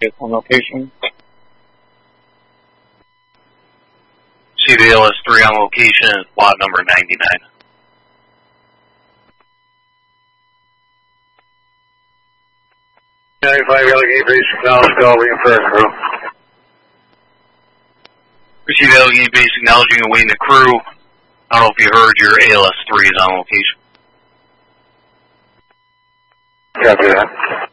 It's on location. See the ALS-3 on location is lot number 99. Allegheny Base acknowledged, call reinforcement crew. Receive Allegheny Base acknowledging and waiting the crew. I don't know if you heard, your ALS-3 is on location. Copy that.